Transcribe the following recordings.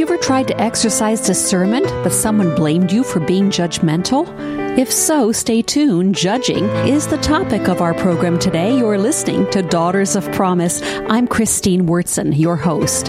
ever tried to exercise discernment, but someone blamed you for being judgmental? If so, stay tuned. Judging is the topic of our program today. You're listening to Daughters of Promise. I'm Christine Wurtson, your host.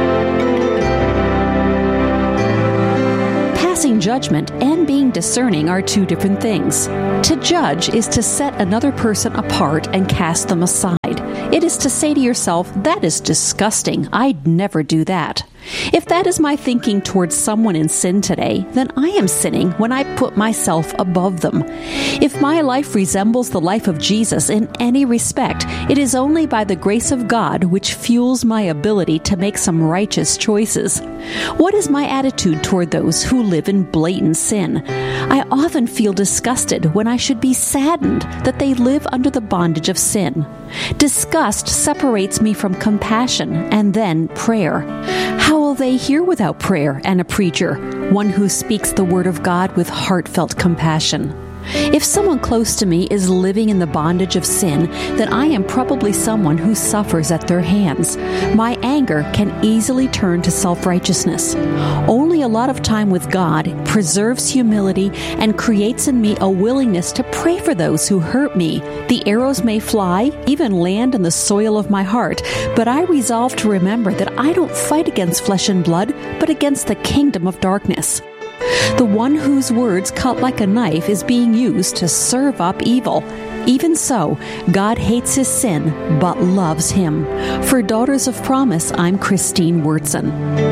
Passing judgment and being discerning are two different things. To judge is to set another person apart and cast them aside. It is to say to yourself, that is disgusting. I'd never do that. If that is my thinking towards someone in sin today, then I am sinning when I put myself above them. If my life resembles the life of Jesus in any respect, it is only by the grace of God which fuels my ability to make some righteous choices. What is my attitude toward those who live in blatant sin? I often feel disgusted when I should be saddened that they live under the bondage of sin. Disgust separates me from compassion and then prayer. How will they hear without prayer and a preacher, one who speaks the word of God with heartfelt compassion? If someone close to me is living in the bondage of sin, then I am probably someone who suffers at their hands. My anger can easily turn to self-righteousness. Only a lot of time with God preserves humility and creates in me a willingness to pray for those who hurt me. The arrows may fly, even land in the soil of my heart, but I resolve to remember that I don't fight against flesh and blood, but against the kingdom of darkness. The one whose words cut like a knife is being used to serve up evil. Even so, God hates his sin, but loves him. For Daughters of Promise, I'm Christine Wurtson.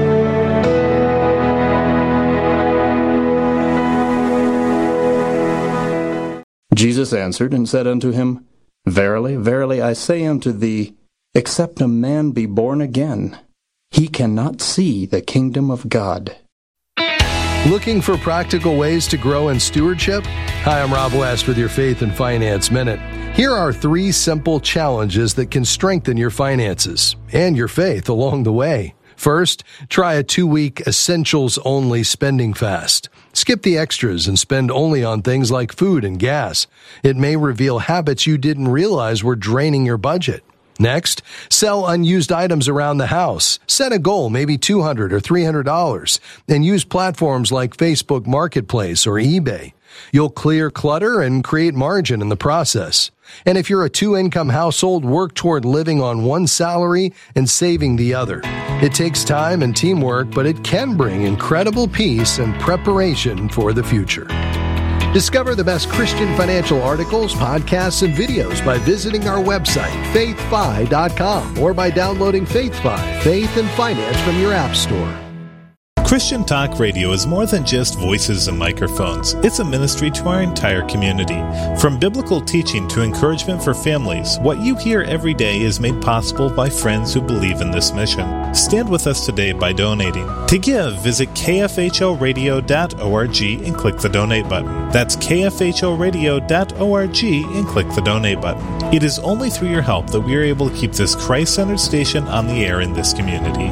Jesus answered and said unto him, Verily, verily, I say unto thee, except a man be born again, he cannot see the kingdom of God. Looking for practical ways to grow in stewardship? Hi, I'm Rob West with your Faith and Finance Minute. Here are 3 simple challenges that can strengthen your finances and your faith along the way. First, try a 2-week essentials-only spending fast. Skip the extras and spend only on things like food and gas. It may reveal habits you didn't realize were draining your budget. Next, sell unused items around the house. Set a goal, maybe $200 or $300, and use platforms like Facebook Marketplace or eBay. You'll clear clutter and create margin in the process. And if you're a 2-income household, work toward living on one salary and saving the other. It takes time and teamwork, but it can bring incredible peace and preparation for the future. Discover the best Christian financial articles, podcasts, and videos by visiting our website, faithfi.com, or by downloading FaithFi, Faith and Finance from your App Store. Christian Talk Radio is more than just voices and microphones. It's a ministry to our entire community. From biblical teaching to encouragement for families, what you hear every day is made possible by friends who believe in this mission. Stand with us today by donating. To give, visit kfhoradio.org and click the donate button. That's kfhoradio.org and click the donate button. It is only through your help that we are able to keep this Christ-centered station on the air in this community.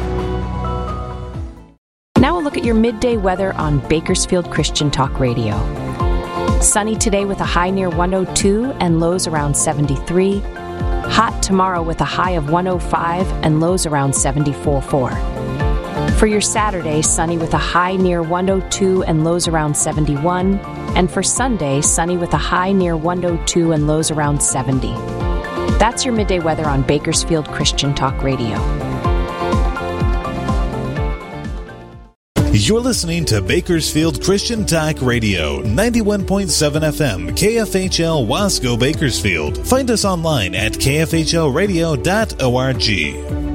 Now a look at your midday weather on Bakersfield Christian Talk Radio. Sunny today with a high near 102 and lows around 73. Hot tomorrow with a high of 105 and lows around 74.4. For your Saturday, sunny with a high near 102 and lows around 71. And for Sunday, sunny with a high near 102 and lows around 70. That's your midday weather on Bakersfield Christian Talk Radio. You're listening to Bakersfield Christian Talk Radio, 91.7 FM, KFHL Wasco, Bakersfield. Find us online at kfhlradio.org.